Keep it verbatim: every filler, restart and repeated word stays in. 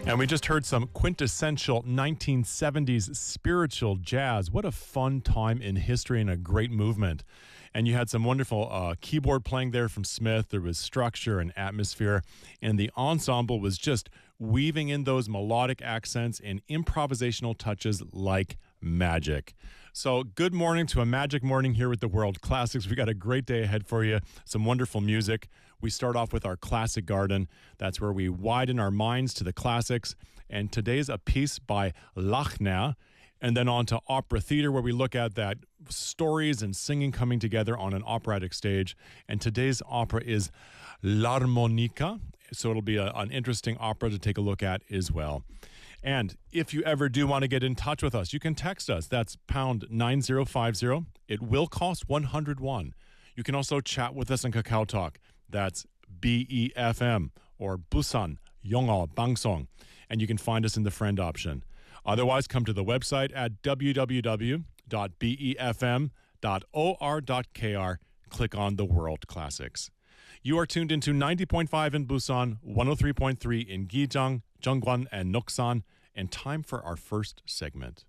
And we just heard some quintessential nineteen seventies spiritual jazz. What a fun time in history and a great movement. And you had some wonderful uh, keyboard playing there from Smith. There was structure and atmosphere. And the ensemble was just weaving in those melodic accents and improvisational touches like magic. So good morning to a magic morning here with the World Classics. We got a great day ahead for you. Some wonderful music. We start off with our Classic Garden. That's where we widen our minds to the classics. And today's a piece by Lachner. And then on to Opera Theater, where we look at that stories and singing coming together on an operatic stage. And today's opera is L'Armonica. So it'll be a, an interesting opera to take a look at as well. And if you ever do want to get in touch with us, you can text us. That's pound nine zero five zero. It will cost one hundred won. You can also chat with us on Kakao Talk. That's B E F M or Busan Yongeo Bangsong. And you can find us in the friend option. Otherwise, come to the website at w w w dot b e f m dot o r dot k r. Click on the World Classics. You are tuned into ninety point five in Busan, one oh three point three in Gijang, Zhongguan, and Noksan, and time for our first segment.